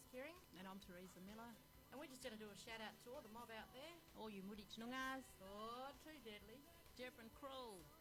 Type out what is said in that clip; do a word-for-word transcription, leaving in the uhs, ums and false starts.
Kearing. And I'm Teresa Miller. And we're just going to do a shout-out to all the mob out there. All you Mudich Nungas. Oh, too deadly. Jep and Cruel.